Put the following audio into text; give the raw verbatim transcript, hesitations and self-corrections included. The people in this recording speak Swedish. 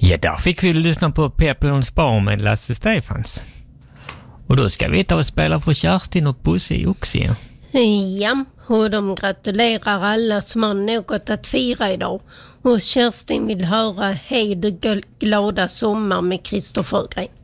Ja, där fick vi lyssna på Peppe och Spar med Lasse Stefans. Och då ska vi ta och spela för Kerstin och Bosse i Oxie. Ja, och de gratulerar alla som har något att fira idag. Och Kerstin vill höra Hej du glada sommar med Christer Sjögren.